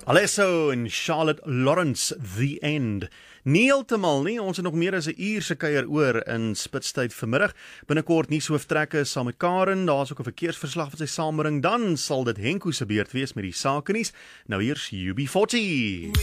Alesso en Charlotte Lawrence, The End. Nie heeltemal nie, ons het nog meer as 'n uur se kuier oor in Spitstyd vanmiddag. Binnekort nuushooftrekke saam met Karen, daar's ook 'n verkeersverslag wat sy saambring, dan sal dit Henko se beurt wees met die sake nuus. Nou eers UB40.